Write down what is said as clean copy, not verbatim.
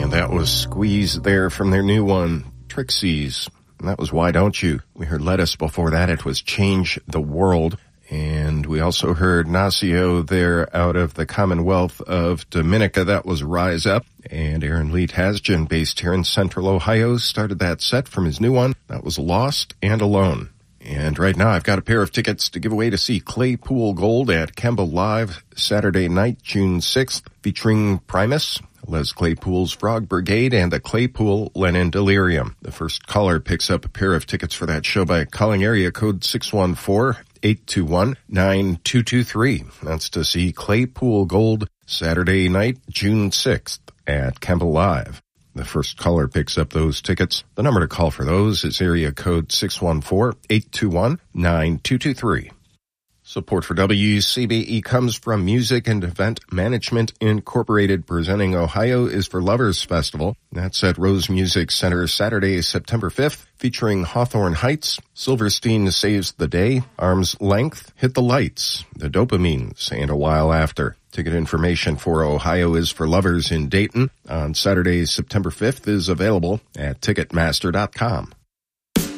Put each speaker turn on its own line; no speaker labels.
And that was Squeeze there from their new one, Trixies. And that was Why Don't You? We heard Lettuce before that. It was Change the World. And we also heard Nacio there out of the Commonwealth of Dominica. That was Rise Up. And Aaron Lee Tasjan, based here in Central Ohio, started that set from his new one. That was Lost and Alone. And right now I've got a pair of tickets to give away to see Claypool Gold at Kemba Live Saturday night, June 6th, featuring Primus, Les Claypool's Frog Brigade, and the Claypool Lennon Delirium. The first caller picks up a pair of tickets for that show by calling area code 614-821-9223. That's to see Claypool Gold Saturday night, June 6th at Kemba Live. The first caller picks up those tickets. The number to call for those is area code 614-821-9223. Support for WCBE comes from Music and Event Management Incorporated, presenting Ohio is for Lovers Festival. That's at Rose Music Center Saturday, September 5th, featuring Hawthorne Heights, Silverstein Saves the Day, Arm's Length, Hit the Lights, The Dopamines, and A While After. Ticket information for Ohio is for Lovers in Dayton on Saturday, September 5th is available at Ticketmaster.com.